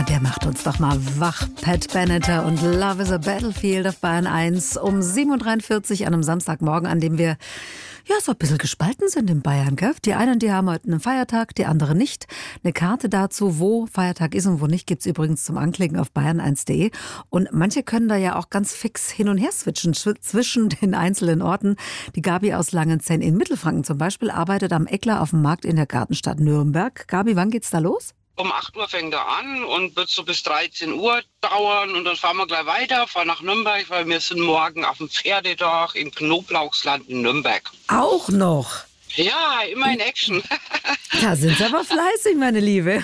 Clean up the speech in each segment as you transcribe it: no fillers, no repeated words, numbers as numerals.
der macht uns doch mal wach. Pat Benatar und Love is a Battlefield auf Bayern 1 um 7.43 Uhr an einem Samstagmorgen, an dem wir so ein bisschen gespalten sind in Bayern, gell? Die einen, die haben heute einen Feiertag, die anderen nicht. Eine Karte dazu, wo Feiertag ist und wo nicht, gibt's übrigens zum Anklicken auf bayern1.de. Und manche können da ja auch ganz fix hin und her switchen zwischen den einzelnen Orten. Die Gabi aus Langenzenn in Mittelfranken zum Beispiel arbeitet am Eckler auf dem Markt in der Gartenstadt Nürnberg. Gabi, wann geht's da los? Um 8 Uhr fängt er an und wird so bis 13 Uhr dauern und dann fahren wir gleich weiter, fahren nach Nürnberg, weil wir sind morgen auf dem Pferdedach im Knoblauchsland in Nürnberg. Auch noch? Ja, immer in Action. Da sind Sie aber fleißig, meine Liebe.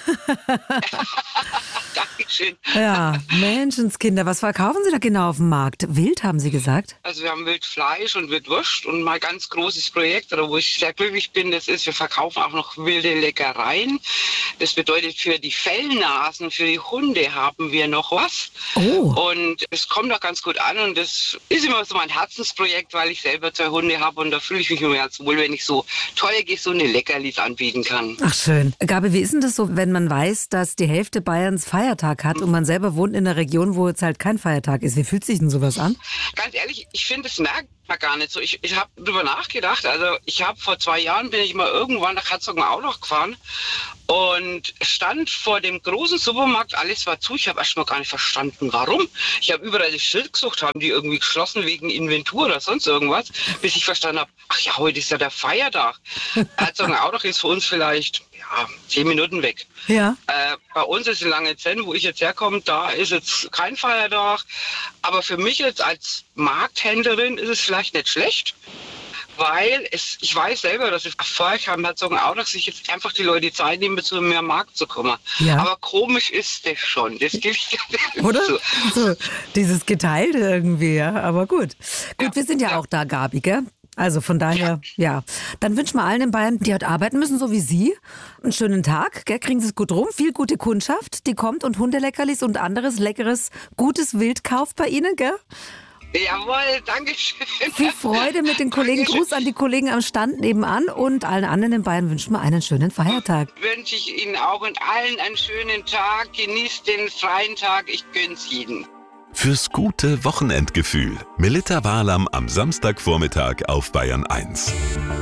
Dankeschön. Ja, Menschenskinder, was verkaufen Sie da genau auf dem Markt? Wild, haben Sie gesagt? Also wir haben Wildfleisch und Wildwurst und mein ganz großes Projekt, oder wo ich sehr glücklich bin, das ist, wir verkaufen auch noch wilde Leckereien. Das bedeutet, für die Fellnasen, für die Hunde haben wir noch was. Oh. Und es kommt auch ganz gut an und das ist immer so mein Herzensprojekt, weil ich selber 2 Hunde habe und da fühle ich mich immer ganz wohl, wenn ich so tolle, gesunde Leckerlis anbieten kann. Ach schön. Gabi, wie ist denn das so, wenn man weiß, dass die Hälfte Bayerns Feiertag hat und man selber wohnt in einer Region, wo jetzt halt kein Feiertag ist? Wie fühlt sich denn sowas an? Ganz ehrlich, ich finde, es merkt man gar nicht so. Ich habe drüber nachgedacht. Also ich habe vor 2 Jahren, bin ich mal irgendwann nach Herzogenaurach gefahren und stand vor dem großen Supermarkt, alles war zu. Ich habe erst mal gar nicht verstanden, warum. Ich habe überall das Schild gesucht, haben die irgendwie geschlossen wegen Inventur oder sonst irgendwas, bis ich verstanden habe, ach ja, heute ist ja der Feiertag. Herzogenaurach ist für uns vielleicht 10 Minuten weg. Ja. Bei uns ist in Langenzenn, wo ich jetzt herkomme, da ist jetzt kein Feiertag. Aber für mich jetzt als Markthändlerin ist es vielleicht nicht schlecht. Weil ich weiß selber, dass es Erfolg haben hat, auch, dass sich jetzt einfach die Leute die Zeit nehmen, zu mir am Markt zu kommen. Ja. Aber komisch ist das schon. Das gilt oder? So. So, dieses Geteilte irgendwie, ja. Aber gut. Gut, wir sind ja auch da, Gabi, gell? Also von daher, ja. Dann wünschen wir allen in Bayern, die heute arbeiten müssen, so wie Sie, einen schönen Tag. Gell? Kriegen Sie es gut rum. Viel gute Kundschaft, die kommt und Hundeleckerlis und anderes leckeres, gutes Wild kauft bei Ihnen, gell? Jawohl, danke schön. Viel Freude mit den Kollegen. Gruß an die Kollegen am Stand nebenan und allen anderen in Bayern wünschen wir einen schönen Feiertag. Wünsche ich Ihnen auch und allen einen schönen Tag. Genießt den freien Tag. Ich gönn's jeden. Fürs gute Wochenendgefühl. Melitta Walam am Samstagvormittag auf Bayern 1.